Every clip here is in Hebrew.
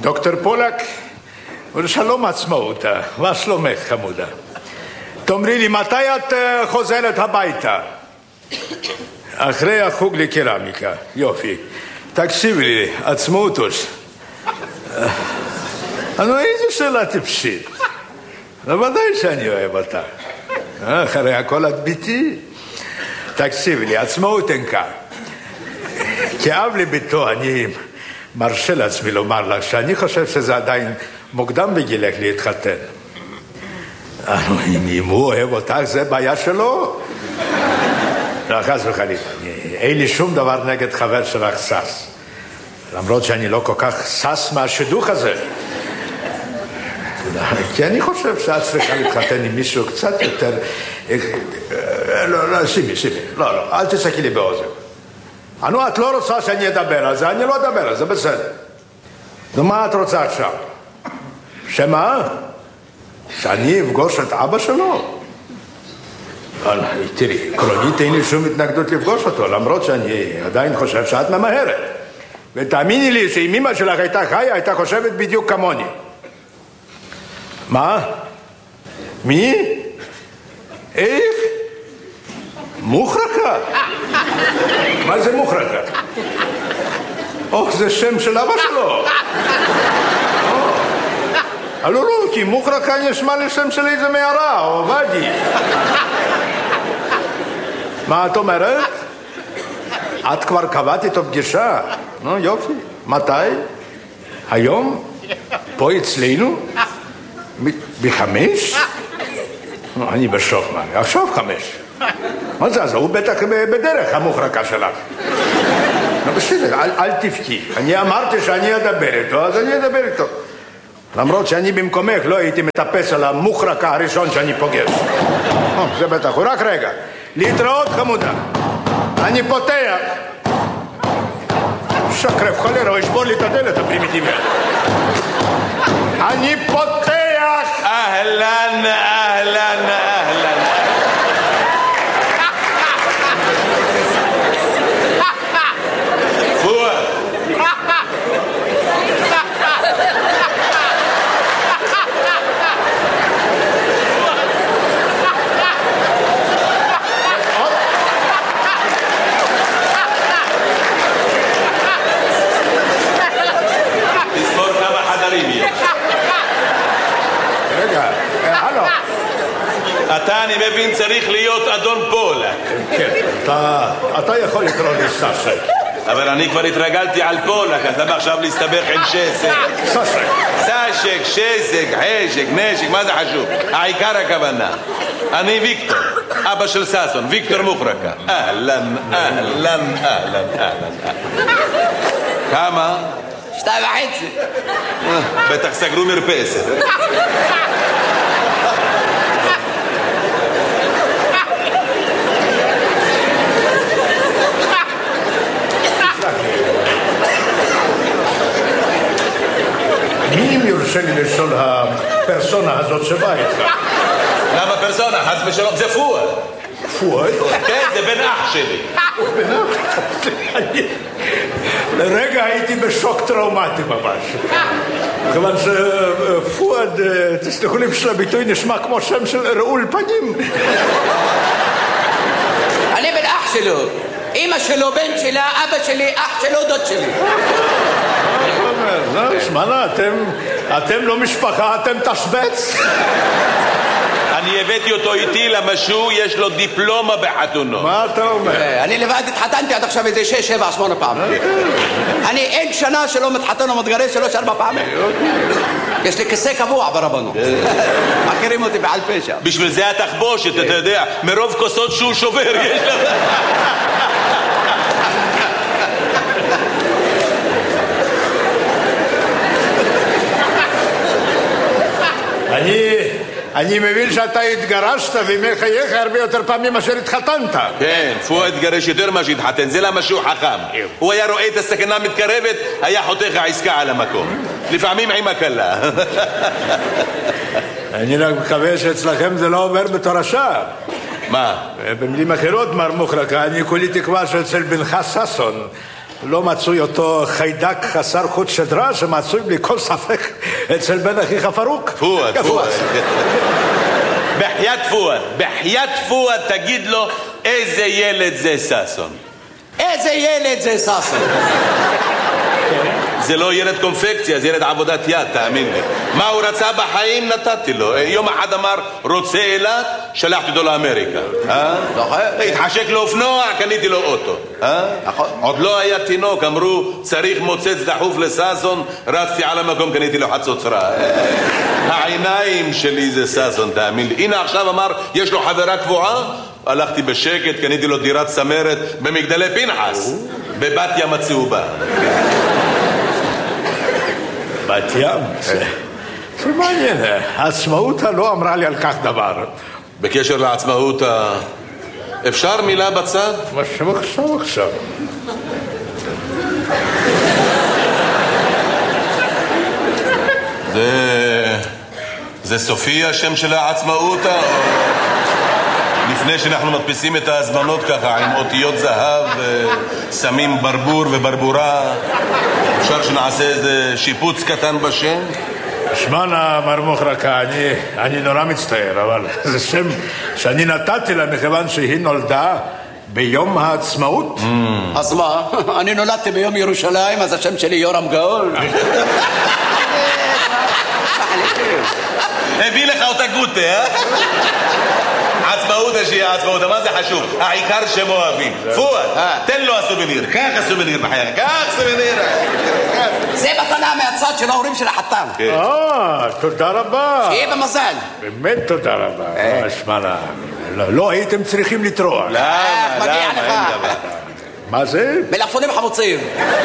דוקטור פולק, שלום עצמאותה, מה שלומך חמודה? תאמרי לי, מתי את חוזרת הביתה? אחרי החוג לקרמיקה, יופי. תקשיבי לי, עצמאותוש. איזה שאלה טיפשית. ודאי שאני אוהב אותה. אחרי הכל את ביתי. תקשיבי לי, עצמאות אינקה. כאב לביתו אני מרשה לעצמי לומר לך שאני חושב שזה עדיין מוקדם בגילך להתחתן. אם הוא אוהב אותך זה בעיה שלו. לא, חס וחלילה. אין לי שום דבר נגד חבר שלך סס. למרות שאני לא כל כך סס מהשידוך הזה. כי אני חושב שאת צריכה להתחתן עם מישהו קצת יותר... לא, שימי, לא, אל תצחקי לי באוזן. את לא רוצה שאני אדבר על זה, אני לא אדבר על זה, בסדר. נו, מה את רוצה עכשיו? שמה? שאני אפגוש את אבא שלו? תראי, עקרונית אין לי שום התנגדות לפגוש אותו, למרות שאני עדיין חושב שאת ממהרת. ותאמיני לי שאם אמא שלך הייתה חיה, הייתה חושבת בדיוק כמוני. מה? מי? איך? מוחרקה? מה זה מוחרקה? זה שם של אבא שלו. לא, כי מוחרקה נשמע לשם של איזה מערה, או ואדי. מה את אומרת? את כבר קבעת איתו פגישה? יופי. מתי? היום? פה אצלנו? ב5? אני בשוק, מה? עכשיו 5. מה זה? אז הוא בטח בדרך המוחרקה שלך. בסדר, אל תבכי. אני אמרתי שאני אדבר איתו, אז אני אדבר איתו. למרות שאני במקומך לא הייתי מטפס על המוחרקה הראשון שאני פוגש. זה בטח, הוא רק רגע. להתראות חמודה. אני פותח. שקרב חולר, הוא ישבור לי את הדלת הפרימיטיבית. אני פותח. אהלן. פואד. תספור כמה חדרים יש. רגע, הלו. אתה, אני מבין, צריך להיות אדון פולק. כן, אתה יכול לקרוא לי סשק. אבל אני כבר התרגלתי על פולק, אז למה עכשיו להסתבך עם שסק? סשק, שסק, חשק, נשק, מה זה חשוב? העיקר הכוונה. אני ויקטור, אבא של ססון, ויקטור מוחרקה. אהלן. כמה? 2.5. בטח סגרו מרפסת. מי אם יורשה לי לשאול הפרסונה הזאת שבאה איתך? למה פרסונה? חס ושלום, זה פואד. פואד? כן, זה בן אח שלי. בן אח? לרגע הייתי בשוק טראומטי ממש. כיוון שפואד, תסלחו לי בשביל הביטוי, נשמע כמו שם של רעול פנים. אני בן אח שלו. אמא שלו, בן שלה, אבא שלי, אח שלו, דוד שלי. שמענה, אתם לא משפחה, אתם תשבץ. אני הבאתי אותו איתי למשהו, יש לו דיפלומה בחתונות. מה אתה אומר? אני לבד התחתנתי עד עכשיו איזה 6, 7, 8 פעמים. אני אין שנה שלא מתחתן או מתגרש 3, 4 פעמים. יש לי כיסא קבוע ברבנות. מכירים אותי בעל פשע. בשביל זה התחבושת, אתה יודע, מרוב כוסות שהוא שובר יש לו. אני מבין שאתה התגרשת ומחייך הרבה יותר פעמים מאשר התחתנת. כן, פואד התגרש יותר מה שהתחתן, זה למה שהוא חכם. הוא היה רואה את הסכנה מתקרבת, היה חותך העסקה על המקום. לפעמים עם הקלה. אני רק מקווה שאצלכם זה לא עובר בתורשה. מה? במילים אחרות, מר מוחרקה, אני כולי תקווה שאצל בנך ססון לא מצוי אותו חיידק חסר חוט שדרה שמצוי בלי כל ספק אצל בן אחיך פרוק. פואד. בחיית פואד, תגיד לו איזה ילד זה ששון. איזה ילד זה ששון? זה לא ילד קונפקציה, זה ילד עבודת יד, תאמין לי. מה הוא רצה בחיים? נתתי לו. יום אחד אמר רוצה אילת, שלחתי אותו לאמריקה. התחשק לו אופנוע, קניתי לו אוטו. עוד לא היה תינוק, אמרו צריך מוצץ דחוף לששון, רצתי על המקום, קניתי לו חצוצרה. העיניים שלי זה ששון, תאמין לי. הנה עכשיו אמר יש לו חברה קבועה, הלכתי בשקט, קניתי לו דירת צמרת במגדלי פנחס, בבת ים הצהובה. בת ים? זה מעניין, העצמאות לא אמרה לי על כך דבר. בקשר לעצמאות, אפשר מילה בצד? עכשיו. זה סופי השם של העצמאות? לפני שאנחנו מדפיסים את ההזמנות ככה עם אותיות זהב, שמים ברבור וברבורה, אפשר שנעשה איזה שיפוץ קטן בשם? שמענה מר מוחרקה, אני נורא מצטער, אבל זה שם שאני נתתי לה מכיוון שהיא נולדה ביום העצמאות. אז מה? אני נולדתי ביום ירושלים, אז השם שלי יורם גאול. הביא לך אותה גוטה, אה? עצמאות השיעה, עצמאות, מה זה חשוב? העיקר שהם אוהבים. פואד, תן לו הסובניר, קח הסובניר בחייך, קח סובניר. זה מתנה מהצד של ההורים של החתן. תודה רבה. שיהיה במזל. באמת תודה רבה. שמענה, לא הייתם צריכים לטרוח. מגיע לך. מה זה? מלפפונים חמוצים.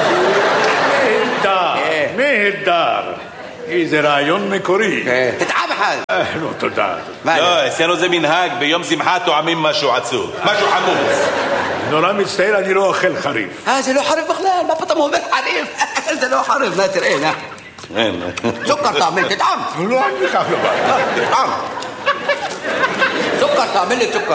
נהדר. איזה רעיון מקורי. תטעם אחד. לא, תודה. לא, אצלנו זה מנהג, ביום שמחה טועמים משהו עצוב, משהו חמוץ. נורא מצטער, אני לא אוכל חריף. זה לא חריף בכלל, מה פתאום אומר חריף? זה לא חריף, מה תראה, נה. סוכר תאמין, תטעם. לא, אני כך לא בא. תטעם. סוכר תאמין לי, סוכר.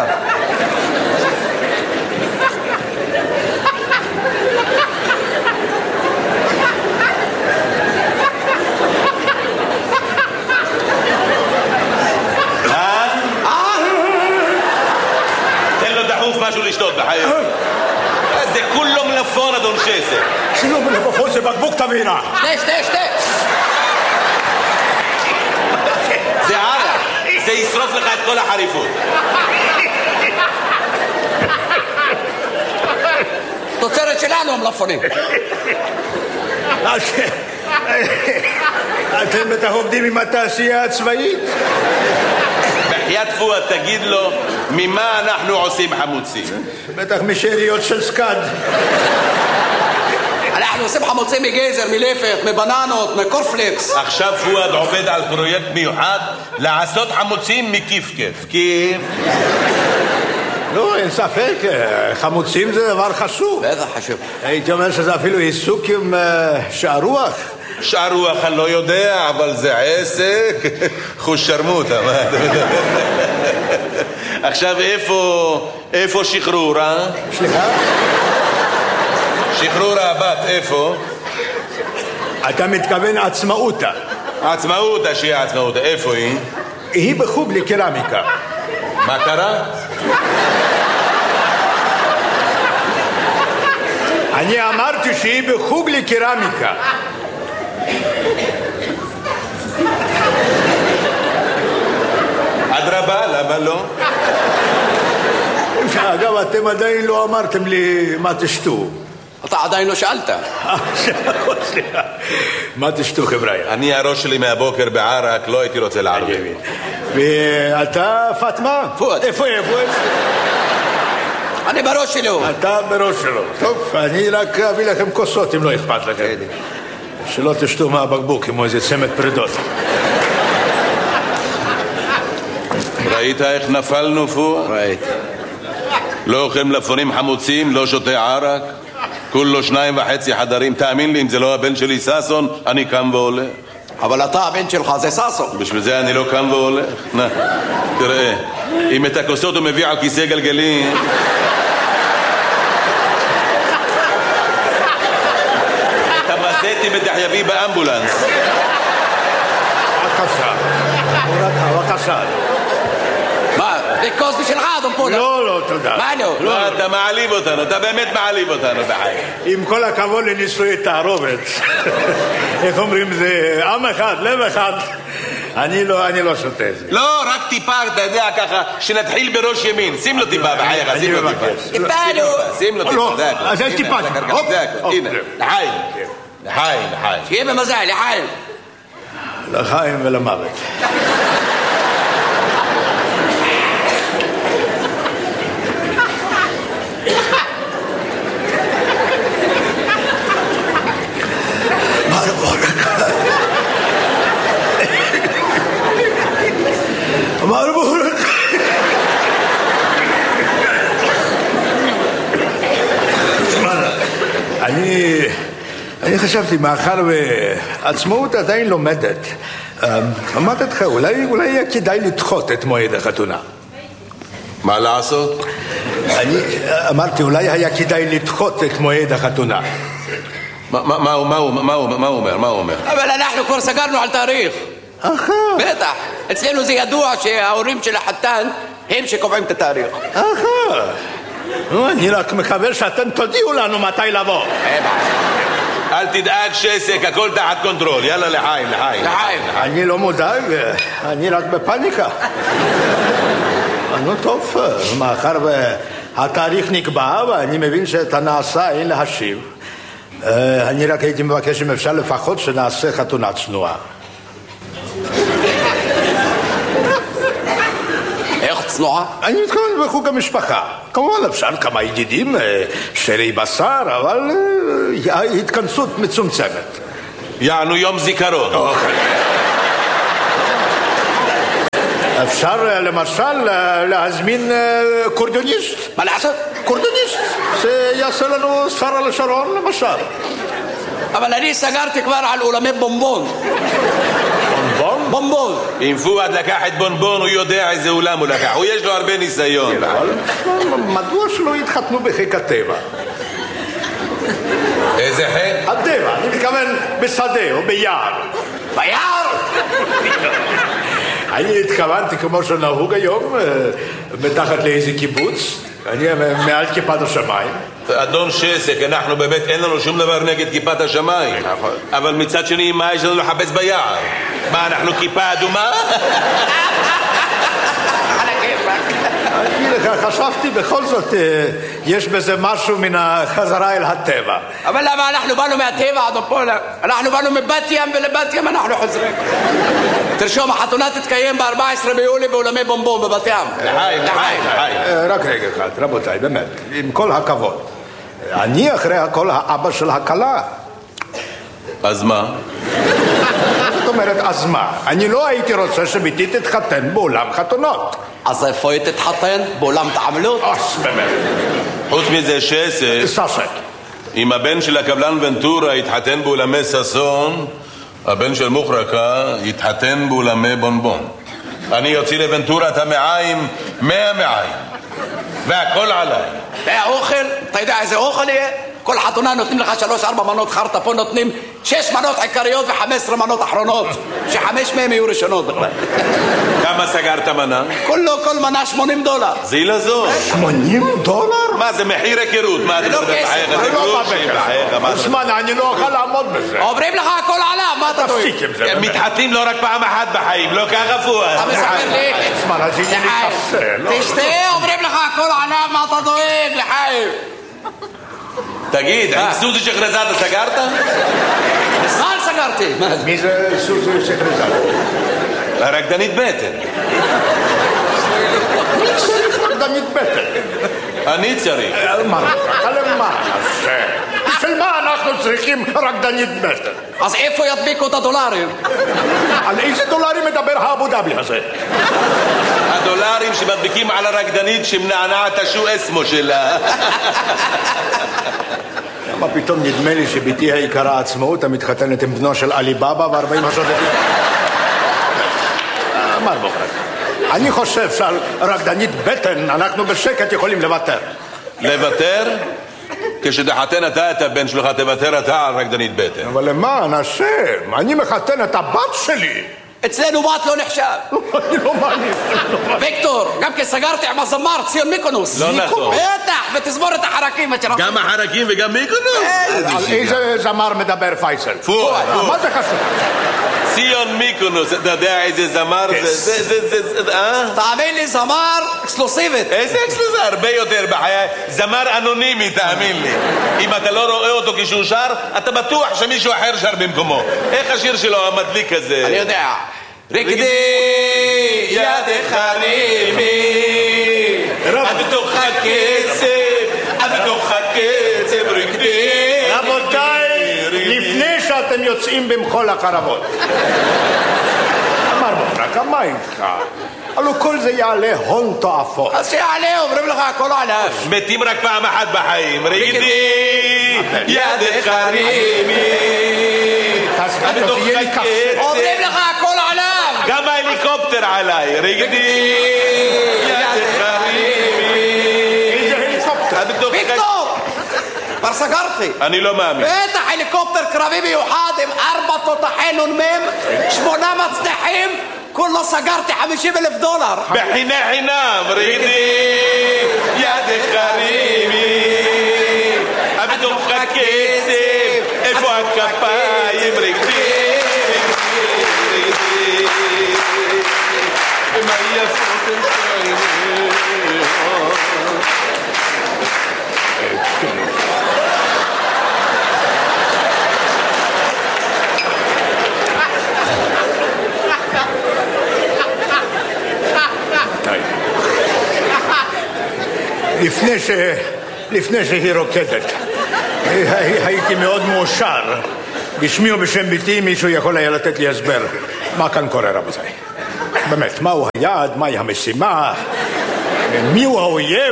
משהו לשתות בחיים. זה כולו מלפון, אדון שסק. שלא מלפפון, זה בקבוק תבינה. שתה. זה ערק, זה ישרוף לך את כל החריפות. תוצרת שלנו המלפונים. אתם בטח עובדים עם התעשייה הצבאית? בחיית פואד, תגיד לו ממה אנחנו עושים חמוצים. בטח משאריות של סקד. אנחנו עושים חמוצים מגזר, מלפת, מבננות, מקורפלקס. עכשיו פואד עובד על פרויקט מיוחד לעשות חמוצים מכיף-כיף. כיף. לא, אין ספק, חמוצים זה דבר חשוב. בטח חשוב. הייתי אומר שזה אפילו עיסוק עם שער רוח. שער רוח אני לא יודע, אבל זה עסק. חוש שרמוטה, מה אתה מדבר? עכשיו איפה שחרורה? סליחה? שחרורה הבת, איפה? אתה מתכוון עצמאותה. עצמאותה, שהיא עצמאותה, איפה היא? היא בחוג לקרמיקה. מה קרה? אני אמרתי שהיא בחוג לקרמיקה. אדרבה, למה לא? אגב, אתם עדיין לא אמרתם לי מה תשתו. אתה עדיין לא שאלת. סליחה. מה תשתו, חבר'ה? אני הראש שלי מהבוקר בערק, לא הייתי רוצה לערב. ואתה, פטמה? פואד. איפה? אני בראש שלו. אתה בראש שלו. טוב, אני רק אביא לכם כוסות אם לא אכפת לכם. שלא תשתו מהבקבוק כמו איזה צמד פרידות. ראית איך נפלנו פואד? ראיתי. לא אוכל מלפפונים חמוצים, לא שותה ערק, כולו 2.5 חדרים. תאמין לי, אם זה לא הבן שלי ששון, אני קם והולך. אבל אתה הבן שלך זה ששון. בשביל זה אני לא קם והולך. נה, תראה, אם את הכוסות הוא מביא על כיסא גלגלים, אתי בתחייבי באמבולנס. בבקשה. בבקשה. מה? זה כוס בשבילך, אדון פולה. לא, תודה. מה לא? לא, אתה מעליב אותנו, אתה באמת מעליב אותנו בחיי. עם כל הכבוד לנישואי תערובת. איך אומרים, זה עם אחד, לב אחד. אני לא שותה את זה. לא, רק טיפה, אתה יודע, ככה, שנתחיל בראש ימין. שים לו טיפה בחייך, שים לו טיפה. טיפה לו. שים לו טיפה, זה הכל. אז יש טיפה. הנה, לחיים. לחיים. שיהיה במזל, לחיים. לחיים ולמוות. אני חשבתי, מאחר ועצמאות עדיין לומדת, אמרתי לך, אולי יהיה כדאי לדחות את מועד החתונה. מה לעשות? אני אמרתי, אולי היה כדאי לדחות את מועד החתונה. מה הוא אומר? אבל אנחנו כבר סגרנו על תאריך. בטח. אצלנו זה ידוע שההורים של החתן הם שקובעים את התאריך. אני רק מקווה שאתם תודיעו לנו מתי לבוא. אל תדאג שסק, הכל תחת קונטרול. יאללה לחיים. אני לא מודאג, אני רק בפניקה. נו טוב, מאחר והתאריך נקבע ואני מבין שאת הנעשה אין להשיב, אני רק הייתי מבקש אם אפשר לפחות שנעשה חתונה צנועה. איך צנועה? אני מתכוון בחוג המשפחה. כמובן אפשר כמה ידידים, שרי בשר, אבל התכנסות מצומצמת. יענו יום זיכרון. אפשר למשל להזמין קורדוניסט. מה לעשות? קורדוניסט, זה יעשה לנו שרה לשרון למשל. אבל אני סגרתי כבר על אולמי בומבון. בומבון. אם פואד לקח את בונבון, הוא יודע איזה אולם הוא לקח. הוא יש לו הרבה ניסיון. מדוע שלא יתחתנו בחיק הטבע? איזה חיק? הטבע, אני מתכוון בשדה או ביער. ביער? אני התכוונתי כמו שנהוג היום, מתחת לאיזה קיבוץ. אני מעל כיפת השמיים. אדון שסק, אנחנו באמת אין לנו שום דבר נגד כיפת השמיים. אבל מצד שני, מה יש לנו לחפש ביער? מה, אנחנו כיפה אדומה? אני חשבתי בכל זאת, יש בזה משהו מן החזרה אל הטבע. אבל למה אנחנו באנו מהטבע, אדון פולה? אנחנו באנו מבת ים ולבת ים אנחנו חוזרים. תרשום, החתונה תתקיים ב-14 ביולי באולמי בומבון בבת ים. לחיים. רק רגע אחד, רבותיי, באמת, עם כל הכבוד. אני אחרי הכל האבא של הכלה. אז מה? זאת אומרת, אז מה? אני לא הייתי רוצה שביתי תתחתן באולם חתונות. אז איפה היא תתחתן? באולם תעמלות? באמת. חוץ מזה ססק. אם הבן של הקבלן ונטורה יתחתן באולמי ססון, הבן של מוחרקה יתחתן באולמי בונבון. אני יוציא לוונטורה את המעיים 100 מעיים והכל עליי. והאוכל, אתה יודע איזה אוכל יהיה? כל חתונה נותנים לך 3-4 מנות חרטה, פה נותנים 6 מנות עיקריות ו15 מנות אחרונות, ש5 מהן יהיו ראשונות בכלל. כמה סגרת מנה? כל מנה $80. זה לזו. $80? מה זה מחיר היכרות? מה זה לא כסף, זה לא בבקר. שמע, אני לא אוכל לעמוד בזה. אומרים לך הכל עליו, מה אתה טועה? תפסיק עם זה. הם מתחתנים לא רק פעם אחת בחיים, לא ככה פואד. אתה מספר לי? שמע, אז הנה לי קפה. תשתה, אומרים לך הכל עליו, מה אתה דואג, לחיים? תגיד, עם סוזי שחרזאדה סגרת? מזמן סגרתי. מי זה סוזי שחרזאדה? הרקדנית בטן. מי צריך רקדנית בטן? אני צריך. מה? בשביל מה אנחנו צריכים רקדנית בטן? אז איפה ידביקו את הדולרים? על איזה דולרים מדבר האבו דאבי הזה? הדולרים שמדביקים על הרקדנית שמנענעת השו אסמו שלה. למה פתאום נדמה לי שביתי היקרה עצמאות המתחתנת עם בנו של עלי בבא ו40 השודדים? מר בוחרק, אני חושב שעל רקדנית בטן אנחנו בשקט יכולים לוותר. לוותר? כשתחתן אתה את הבן שלך, תוותר אתה על רקדנית בטן. אבל למען השם, אני מחתן את הבת שלי. אצלנו בת לא נחשב. אני לא מאמין. ויקטור, גם סגרתי עם הזמר ציון מיקונוס. לא נכון. בטח, ותזמורת החרקים. גם החרקים וגם מיקונוס? על איזה זמר מדבר פייסל? פואד. מה זה חשוב? ציון מיקונוס, אתה יודע איזה זמר זה? תאמין לי, זמר אקסקלוסיבית. איזה אקסקלוסיבית? הרבה יותר בחיי. זמר אנונימי, תאמין לי. אם אתה לא רואה אותו כשהוא שר, אתה בטוח שמישהו אחר שר במקומו. איך השיר שלו המדליק הזה? אני יודע. רקדי ידך רימי בתוך הכסף, בתוך הכסף רקדי. רבותיי, לפני שאתם יוצאים במחול החרבות, אמר מוחרקה, מה איתך? הלוא כל זה יעלה הון תועפות. אז שיעלה, אומרים לך, הכל עליו. מתים רק פעם אחת בחיים. רקדי ידך רימי בתוך הכסף. אומרים לך, הכל עליו. גם ההליקופטר עליי. רקדי ידך רימי. איזה הליקופטר? ויקטור, כבר סגרתי. אני לא מאמין. בטח, הליקופטר קרבי מיוחד עם 4 תותחי נ"מ, 8 מצנחים, כולו סגרתי $50,000. בחינה חינם. רקדי ידך רימי בתוך הכסף. איפה הכפיים? רקדי מה יפות לפני שהיא רוקדת, הייתי מאוד מאושר. בשמי ובשם ביתי מישהו יכול היה לתת לי הסבר מה כאן קורה, רבותיי. באמת, מהו היעד, מהי המשימה, מיהו האויב,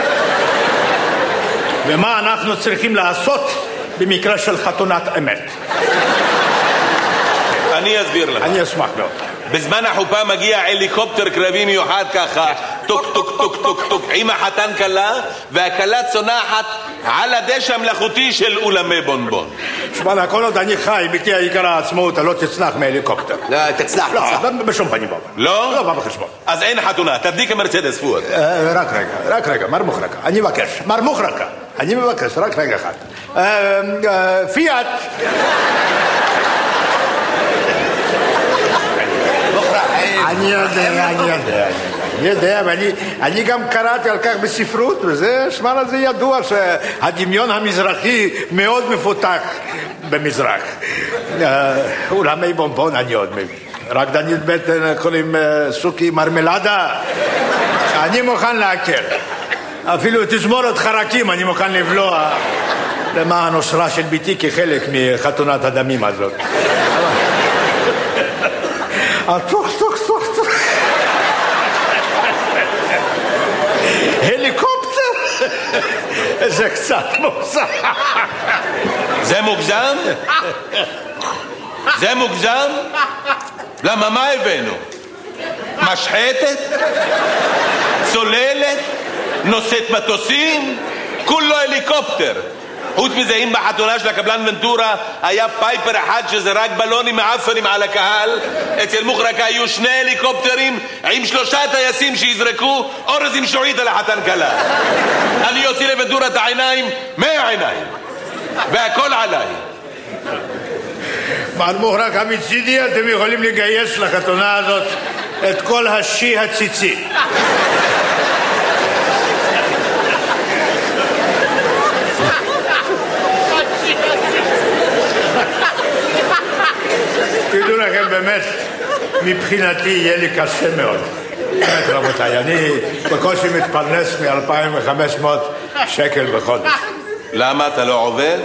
ומה אנחנו צריכים לעשות במקרה של חתונת אמת. אני אסביר לך. אני אשמח מאוד. בזמן החופה מגיע הליקופטר קרבי מיוחד ככה, טוק טוק טוק טוק טוק, עם החתן קלה, והקלה צונחת על הדשא המלאכותי של אולמי בונבון. שמע, כל עוד אני חי, ביתי היקרה העצמאות, לא תצנח מהליקופטר. לא, תצנח. לא, בשום פנים ואופן. לא? לא בא בחשבון. אז אין חתונה, תדליק המרצדס פואד. רק רגע, מר מוחרקה, אני מבקש. מר מוחרקה, אני מבקש, רק רגע אחד. פיאט. אני יודע, ואני גם קראתי על כך בספרות, וזה, שמע, זה ידוע שהדמיון המזרחי מאוד מפותח במזרח. אולמי בונבון אני עוד מבין. רקדנית בטן קוראים סוכי מרמלדה, אני מוכן להקל. אפילו תזמורת חרקים אני מוכן לבלוע למען אושרה של ביתי כחלק מחתונת הדמים הזאת. טוק. הליקופטר? זה קצת מוגזם. זה מוגזם? זה מוגזם? למה, מה הבאנו? משחטת? צוללת? נושאת מטוסים? כולו הליקופטר. חוץ מזה, אם בחתונה של הקבלן ונטורה היה פייפר אחד שזרק בלונים מעפנים על הקהל, אצל מוחרקה היו 2 הליקופטרים עם 3 טייסים שיזרקו אורז עם שועית על החתן קלה. אני יוציא לוונטורה את העיניים 100 עיניים, והכל עליי. מר מוחרקה, מצידי אתם יכולים לגייס לחתונה הזאת את כל השי הציצי. תדעו לכם, באמת, מבחינתי יהיה לי קשה מאוד. באמת, רבותיי, אני בקושי מתפרנס מ-2,500 שקל בחודש. למה, אתה לא עובד?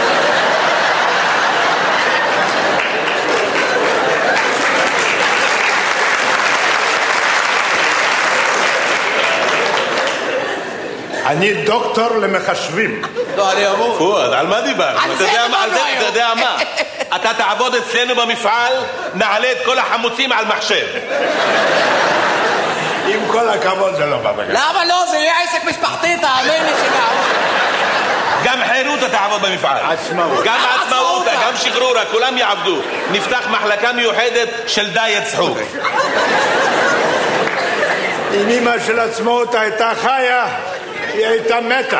אני דוקטור למחשבים. לא, אני אמור. פואד, על מה דיברנו? אתה יודע מה? אתה תעבוד אצלנו במפעל, נעלה את כל החמוצים על מחשב. עם כל הכבוד זה לא בא בגלל. למה לא? זה יהיה עסק משפחתי, תאמין לי שגם. גם חירותה תעבוד במפעל. עצמאות. גם עצמאותה, גם שחרורה, כולם יעבדו. נפתח מחלקה מיוחדת של דיאט צחוק. אם אמא של עצמאות הייתה חיה, היא הייתה מתה.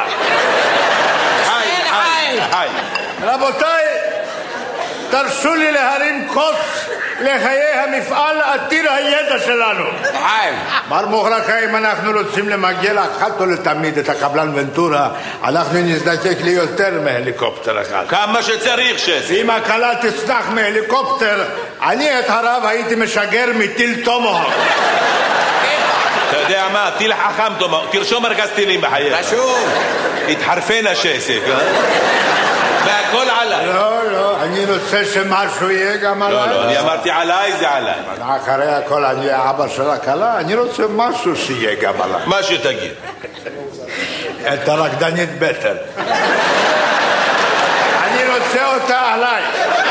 חי. רבותיי, תרשו לי להרים כוס לחיי המפעל עתיר הידע שלנו. חיים. מר מוחרקה, אם אנחנו רוצים למגל אחת ולתמיד את הקבלן ונטורה, אנחנו נזדקק ליותר מהליקופטר אחד. כמה שצריך, שסי. אם הקלה תצנח מהליקופטר, אני את הרב הייתי משגר מטיל תומהוק. אתה יודע מה? טיל חכם תומהוק. תרשום ארגז טילים בחייך. רשום. התחרפן השסק, והכל עליי. לא, אני רוצה שמשהו יהיה גם עליי. לא, אני אמרתי עליי, זה עליי. אחרי הכל אני האבא של הכלה, אני רוצה משהו שיהיה גם עליי. מה שתגיד. את הרקדנית בטן. אני רוצה אותה עליי.